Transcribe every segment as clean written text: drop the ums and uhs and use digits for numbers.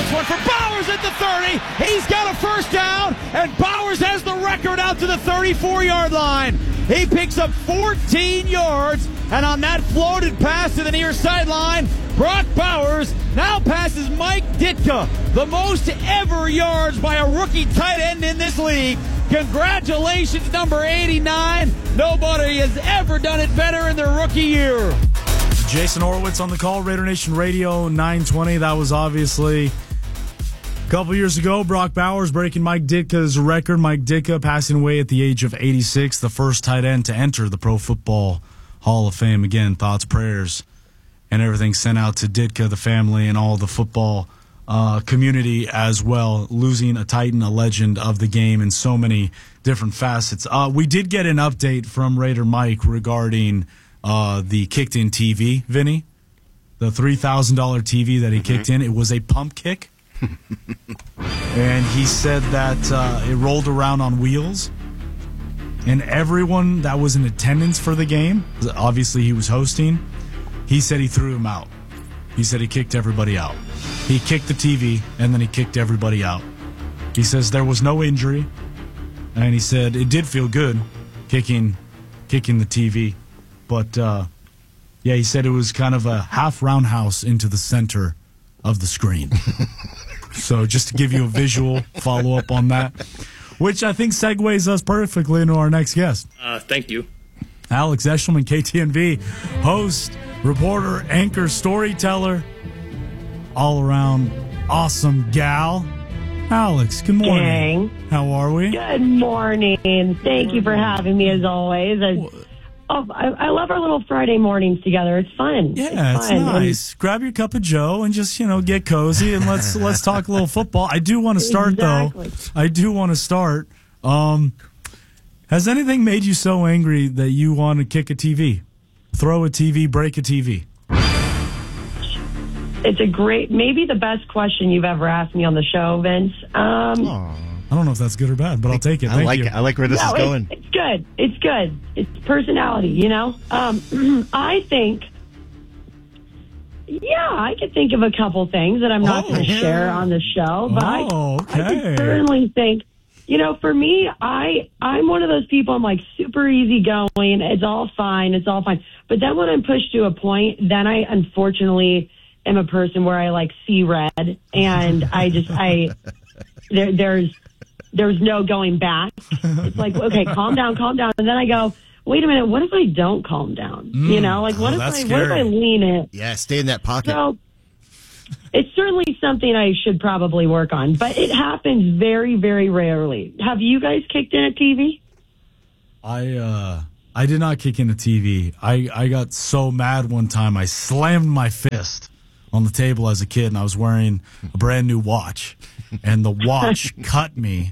this one for Bowers at the 30. He's got a first down, and Bowers has the record out to the 34-yard line. He picks up 14 yards, and on that floated pass to the near sideline, Brock Bowers now passes Mike Ditka, the most ever yards by a rookie tight end in this league. Congratulations, number 89. Nobody has ever done it better in their rookie year. Jason Horowitz on the call, Raider Nation Radio 920. That was obviously a couple years ago. Brock Bowers breaking Mike Ditka's record. Mike Ditka passing away at the age of 86, the first tight end to enter the Pro Football Hall of Fame. Again, thoughts, prayers, and everything sent out to Ditka, the family, and all the football community as well. Losing a Titan, a legend of the game in so many different facets. We did get an update from Raider Mike regarding the kicked-in TV, Vinny. The $3,000 TV that he kicked in. It was a pump kick. And he said that it rolled around on wheels. And everyone that was in attendance for the game, obviously he was hosting, he said he threw him out. He said he kicked everybody out. He kicked the TV, and then he kicked everybody out. He says there was no injury. And he said it did feel good kicking the TV. But, yeah, he said it was kind of a half roundhouse into the center of the screen. So just to give you a visual follow-up on that, which I think segues us perfectly into our next guest. Thank you. Alex Eshelman, KTNV, host, reporter, anchor, storyteller, all-around awesome gal. Alex, good morning. Gang. How are we? Good morning. Thank you for having me, as always. I love our little Friday mornings together. It's fun. Yeah, it's nice. Grab your cup of Joe and just, get cozy, and let's talk a little football. I do want to start, though. I do want to start. Has anything made you so angry that you want to kick a TV? Throw a TV, break a TV? It's maybe the best question you've ever asked me on the show, Vince. I don't know if that's good or bad, but I'll take it. Thank you. I like where this is going. It's good. It's good. It's personality, I think, I could think of a couple things that I'm not going to share on the show, but I could certainly think, for me, I'm one of those people, I'm like super easygoing. It's all fine. But then when I'm pushed to a point, then I unfortunately am a person where I see red, and there's no going back. It's like, okay, calm down. And then I go, wait a minute, what if I don't calm down? What if I lean in? Yeah, stay in that pocket. So it's certainly something I should probably work on, but it happens very, very rarely. Have you guys kicked in a TV? I did not kick in a TV. I got so mad one time I slammed my fist on the table as a kid, and I was wearing a brand new watch, and the watch cut me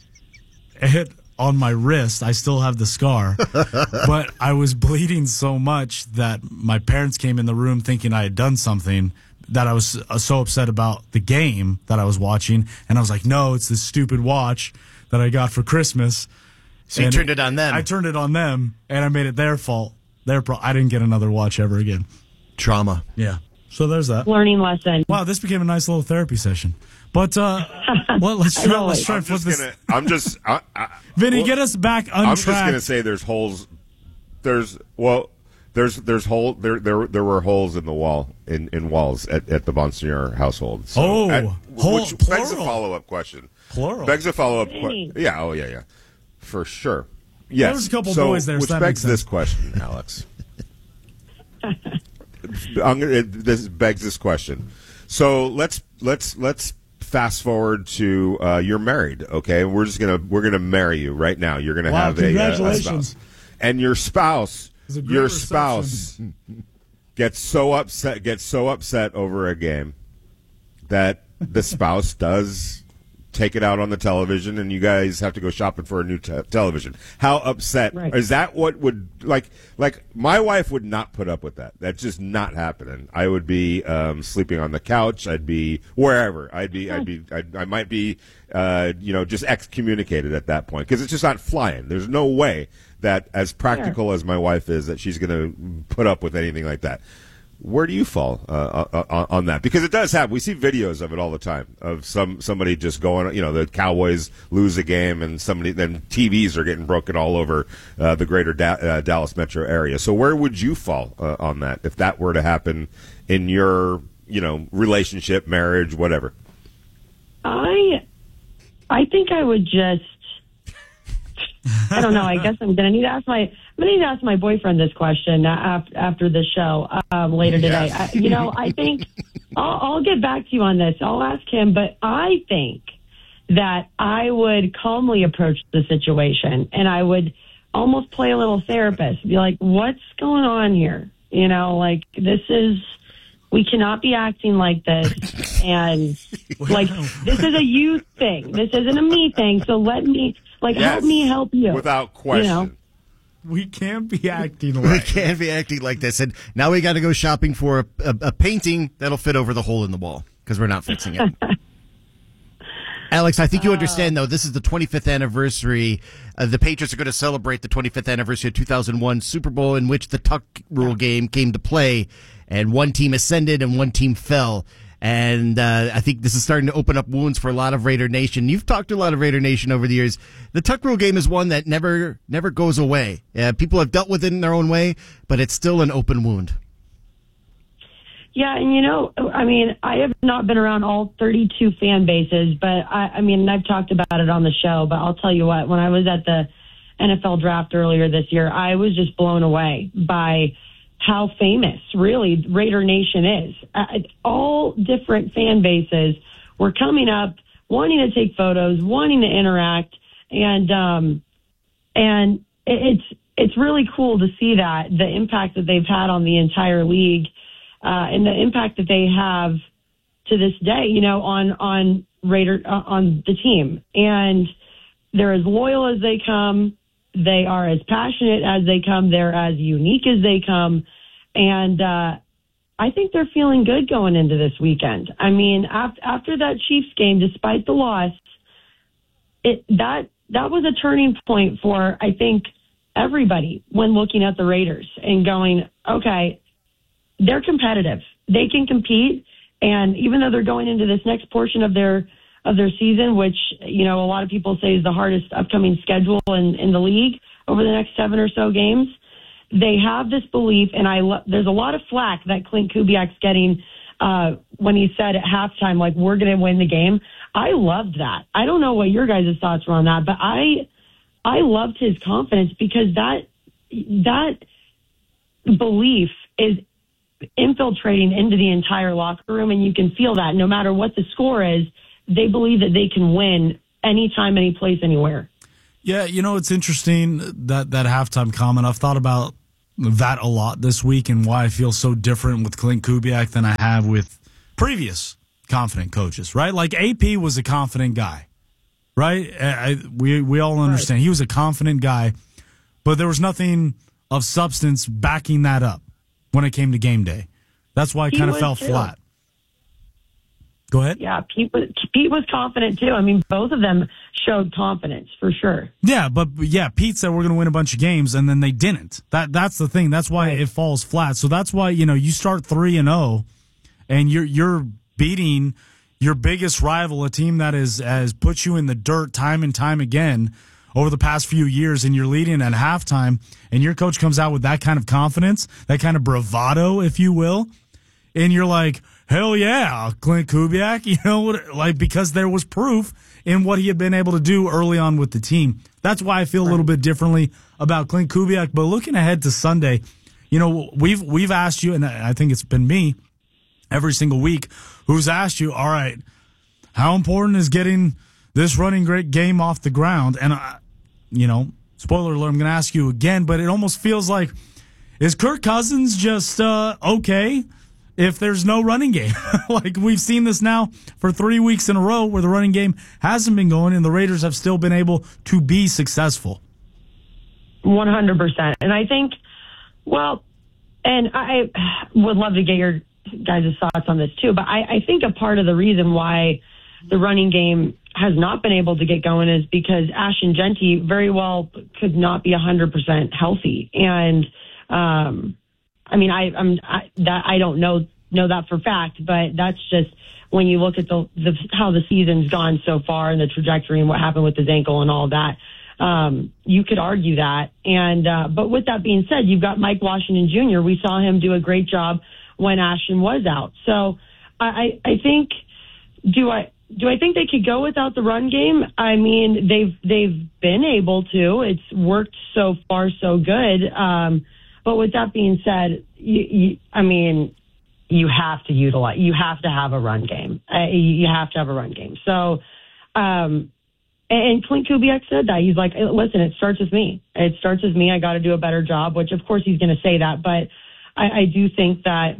on my wrist. I still have the scar, but I was bleeding so much that my parents came in the room thinking I had done something, that I was so upset about the game that I was watching, and I was like, no, it's this stupid watch that I got for Christmas. So you turned it on them. I turned it on them, and I made it their fault. I didn't get another watch ever again. Trauma. Yeah. So there's that. Learning lesson. Wow, this became a nice little therapy session. But let's try and flip this. Vinny, get us back on track. I'm just gonna say there's holes. There's hole. There were holes in the wall in walls at the Bonsignor household. So which begs a follow-up question. Plural. Begs a follow-up question. Yeah. Oh yeah. For sure. Yes. There was a couple boys there. Which begs this question, Alex. This begs this question. So let's fast forward to you're married, okay? We're gonna marry you right now. You're gonna have a spouse, and your spouse gets so upset over a game that the spouse does take it out on the television, and you guys have to go shopping for a new television. How upset is that? What would like my wife would not put up with that. That's just not happening. I would be sleeping on the couch. I'd be wherever. I might be just excommunicated at that point, because it's just not flying. There's no way that, as practical as my wife is, that she's going to put up with anything like that. Where do you fall on that? Because it does happen. We see videos of it all the time of somebody just going. The Cowboys lose a game, and then TVs are getting broken all over the greater Dallas metro area. So where would you fall on that if that were to happen in your relationship, marriage, whatever? I think I would just. I don't know. I guess I'm going to need to ask my boyfriend this question after the show later today. Yes. I think I'll get back to you on this. I'll ask him, but I think that I would calmly approach the situation and I would almost play a little therapist, be like, "What's going on here? We cannot be acting like this, and this is a you thing. This isn't a me thing. So let me." Help me help you. Without question. We can't be acting like this. And now we got to go shopping for a painting that'll fit over the hole in the wall because we're not fixing it. Alex, I think you understand, though, this is the 25th anniversary. The Patriots are going to celebrate the 25th anniversary of 2001 Super Bowl in which the tuck rule game came to play, and one team ascended and one team fell. And I think this is starting to open up wounds for a lot of Raider Nation. You've talked to a lot of Raider Nation over the years. The tuck rule game is one that never goes away. People have dealt with it in their own way, but it's still an open wound. Yeah, and I have not been around all 32 fan bases, but I've talked about it on the show, but I'll tell you what, when I was at the NFL draft earlier this year, I was just blown away by how famous, really, Raider Nation is. All different fan bases were coming up, wanting to take photos, wanting to interact, and it's really cool to see that, the impact that they've had on the entire league, and the impact that they have to this day, on the team. And they're as loyal as they come. They are as passionate as they come. They're as unique as they come. And I think they're feeling good going into this weekend. After that Chiefs game, despite the loss, that was a turning point for, I think, everybody when looking at the Raiders and going, okay, they're competitive. They can compete. And even though they're going into this next portion of their season, which, a lot of people say is the hardest upcoming schedule in the league over the next 7 or so games, they have this belief, and there's a lot of flack that Clint Kubiak's getting when he said at halftime, we're going to win the game. I loved that. I don't know what your guys' thoughts were on that, but I loved his confidence because that belief is infiltrating into the entire locker room, and you can feel that no matter what the score is, they believe that they can win anytime, any place, anywhere. Yeah, it's interesting that halftime comment. I've thought about that a lot this week and why I feel so different with Clint Kubiak than I have with previous confident coaches, right? Like AP was a confident guy, right? We all understand. Right. He was a confident guy, but there was nothing of substance backing that up when it came to game day. That's why it kind of fell flat. Go ahead. Yeah, Pete was confident too. Both of them showed confidence for sure. Yeah, but Pete said we're going to win a bunch of games, and then they didn't. That's the thing. That's why it falls flat. So that's why you start 3-0, and you're beating your biggest rival, a team that has put you in the dirt time and time again over the past few years, and you're leading at halftime, and your coach comes out with that kind of confidence, that kind of bravado, if you will, and you're like, hell yeah, Clint Kubiak, because there was proof in what he had been able to do early on with the team. That's why I feel a little bit differently about Clint Kubiak. But looking ahead to Sunday, we've asked you, and I think it's been me every single week, who's asked you, all right, how important is getting this running great game off the ground? And, spoiler alert, I'm going to ask you again, but it almost feels like, is Kirk Cousins just okay if there's no running game? We've seen this now for 3 weeks in a row where the running game hasn't been going and the Raiders have still been able to be successful. 100%. And I think, and I would love to get your guys' thoughts on this too, but I think a part of the reason why the running game has not been able to get going is because Ashton Jeanty very well could not be 100% healthy. And, I mean, I don't know that for fact, but that's just when you look at how the season's gone so far and the trajectory and what happened with his ankle and all that. You could argue that. But with that being said, you've got Mike Washington Jr. We saw him do a great job when Ashton was out. So I think, do I think they could go without the run game? I mean, they've been able to. It's worked so far so good. But with that being said, you have to have a run game. You have to have a run game. So, and Clint Kubiak said that. He's like, listen, it starts with me. It starts with me. I got to do a better job, which of course he's going to say that. But I do think that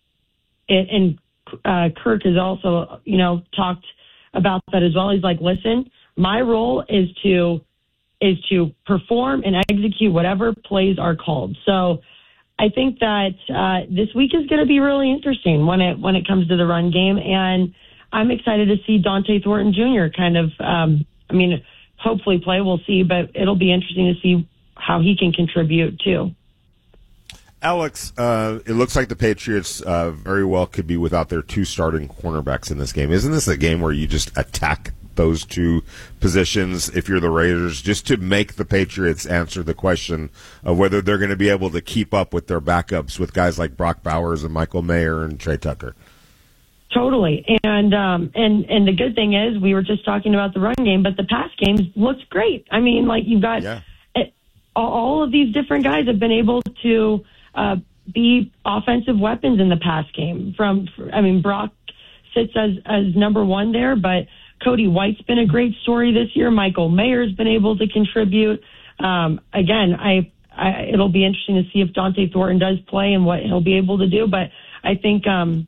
Kirk has also, talked about that as well. He's like, listen, my role is to perform and execute whatever plays are called. So I think that this week is going to be really interesting when it comes to the run game, and I'm excited to see Dante Thornton Jr. kind of, hopefully play. We'll see, but it'll be interesting to see how he can contribute too. Alex, it looks like the Patriots very well could be without their two starting cornerbacks in this game. Isn't this a game where you just attack those two positions if you're the Raiders, just to make the Patriots answer the question of whether they're going to be able to keep up with their backups with guys like Brock Bowers and Michael Mayer and Trey Tucker? Totally. And the good thing is we were just talking about the run game, but the pass game looks great. I mean, like you've got all of these different guys have been able to be offensive weapons in the pass game. Brock sits as number one there, but Cody White's been a great story this year. Michael Mayer's been able to contribute. Again, it'll be interesting to see if Dante Thornton does play and what he'll be able to do. But I think and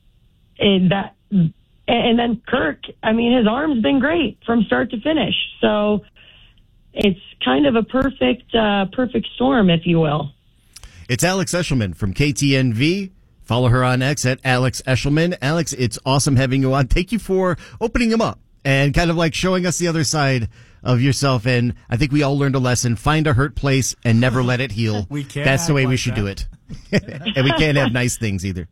then Kirk, his arm's been great from start to finish. So it's kind of a perfect storm, if you will. It's Alex Eshelman from KTNV. Follow her on X at Alex Eshelman. Alex, it's awesome having you on. Thank you for opening him up and kind of like showing us the other side of yourself. And I think we all learned a lesson. Find a hurt place and never let it heal. That's the way we should do it. And we can't have nice things either.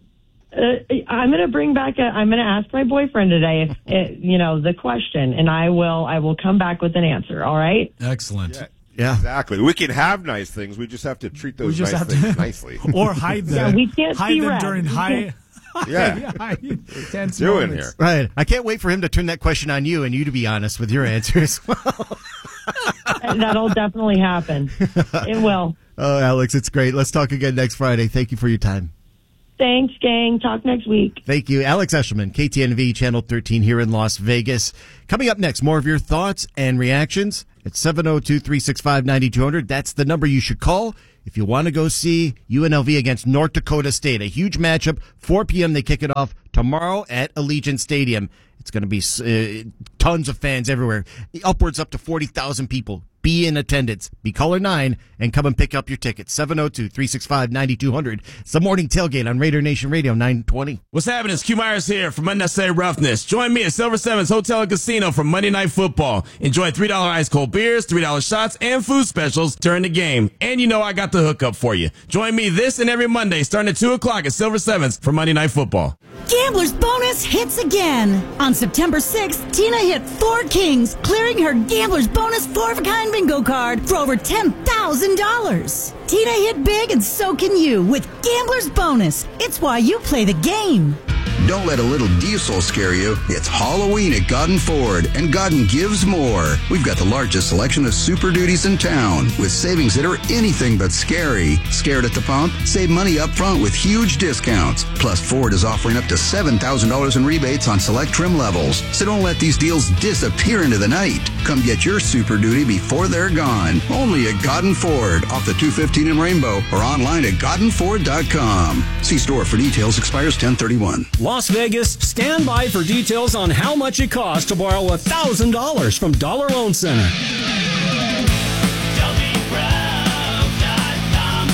I'm going to ask my boyfriend today the question, and I will come back with an answer. All right. Excellent. Yeah, exactly. We can have nice things. We just have to treat those nice things nicely. Or hide them. Yeah, we can't hide see them red. during high. Tense doing here. Right. I can't wait for him to turn that question on you and you to be honest with your answer as well. That'll definitely happen. It will. Oh, Alex, it's great. Let's talk again next Friday. Thank you for your time. Thanks, gang. Talk next week. Thank you. Alex Eshelman, KTNV, Channel 13 here in Las Vegas. Coming up next, more of your thoughts and reactions at 702-365-9200. That's the number you should call if you want to go see UNLV against North Dakota State. A huge matchup, 4 p.m. They kick it off tomorrow at Allegiant Stadium. It's going to be tons of fans everywhere, upwards up to 40,000 people. Be in attendance. Be caller 9 and come and pick up your tickets. 702-365-9200. It's the morning tailgate on Raider Nation Radio 920. What's happening? It's Q Myers here from Unnecessary Roughness. Join me at Silver Sevens Hotel and Casino for Monday Night Football. Enjoy $3 ice cold beers, $3 shots, and food specials during the game. And you know I got the hookup for you. Join me this and every Monday starting at 2 o'clock at Silver Sevens for Monday Night Football. Gambler's Bonus hits again. On September 6th, Tina hit 4 kings, clearing her Gambler's Bonus 4-of-a-kind bingo card for over $10,000. Tina hit big and so can you with Gambler's Bonus. It's why you play the game. Don't let a little diesel scare you. It's Halloween at Godden Ford, and Godden gives more. We've got the largest selection of Super Duties in town, with savings that are anything but scary. Scared at the pump? Save money up front with huge discounts. Plus, Ford is offering up to $7,000 in rebates on select trim levels. So don't let these deals disappear into the night. Come get your Super Duty before they're gone. Only at Godden Ford, off the 215 in Rainbow, or online at GoddenFord.com. See store for details. Expires 10/31. Las Vegas, stand by for details on how much it costs to borrow $1,000 from Dollar Loan Center.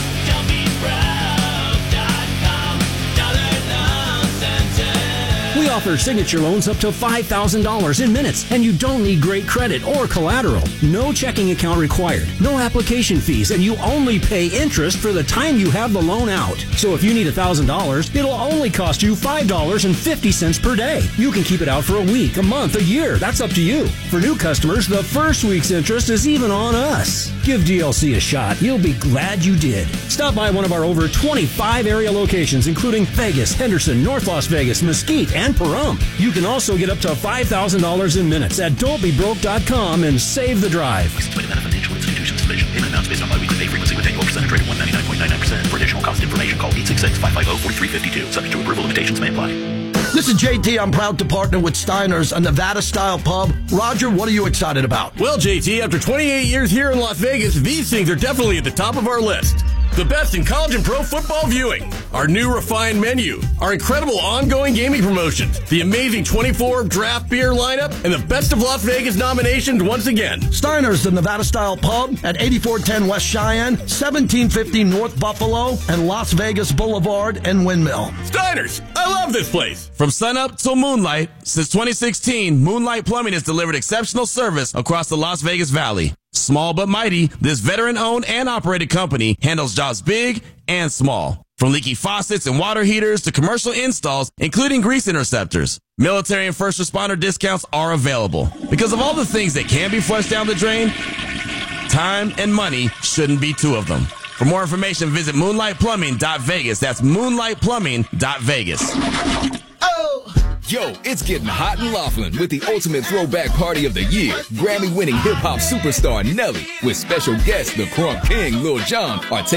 We offer signature loans up to $5,000 in minutes, and you don't need great credit or collateral. No checking account required, no application fees, and you only pay interest for the time you have the loan out. So if you need $1,000, it'll only cost you $5.50 per day. You can keep it out for a week, a month, a year. That's up to you. For new customers, the first week's interest is even on us. Give DLC a shot. You'll be glad you did. Stop by one of our over 25 area locations, including Vegas, Henderson, North Las Vegas, Mesquite, and Pahrump. You can also get up to $5,000 in minutes at don'tbebroke.com and save the drive. Payment amounts based on biweekly pay frequency with annual percentage rate of 199.99%. For additional cost information, call 866-550-4352. Subject to approval, limitations may apply. This is JT. I'm proud to partner with Steiner's, a Nevada-style pub. Roger, what are you excited about? Well, JT, after 28 years here in Las Vegas, these things are definitely at the top of our list. The best in college and pro football viewing, our new refined menu, our incredible ongoing gaming promotions, the amazing 24 draft beer lineup, and the Best of Las Vegas nominations once again. Steiner's, the Nevada-style pub at 8410 West Cheyenne, 1750 North Buffalo, and Las Vegas Boulevard and Windmill. Steiner's, I love this place. From sunup till moonlight, since 2016, Moonlight Plumbing has delivered exceptional service across the Las Vegas Valley. Small but mighty, this veteran-owned and operated company handles jobs big and small. From leaky faucets and water heaters to commercial installs, including grease interceptors. Military and first responder discounts are available. Because of all the things that can be flushed down the drain, time and money shouldn't be two of them. For more information, visit moonlightplumbing.vegas. That's moonlightplumbing.vegas. Yo, it's getting hot in Laughlin with the ultimate throwback party of the year. Grammy-winning hip-hop superstar Nelly with special guests The Crunk King, Lil Jon are taking